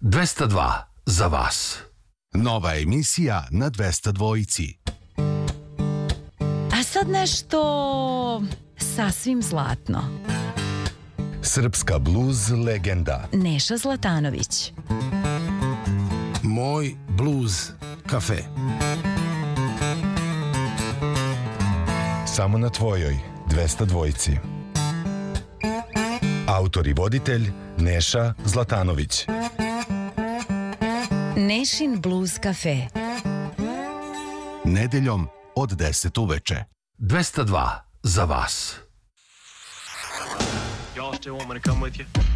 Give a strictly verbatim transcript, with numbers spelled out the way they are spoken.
dvesta dva za vas. Nova emisija na dvesta dvojici. A sad nešto sasvim zlatno. Srpska bluz legenda Neša Zlatanović. Moj bluz kafe. samo na tvojoj dvesta dvojici. Autor i voditelj Neša Zlatanović. Nešin bluz kafe. Nedeljom od deset uveče. dvesta dva za vas. Y'all still want me to come with you?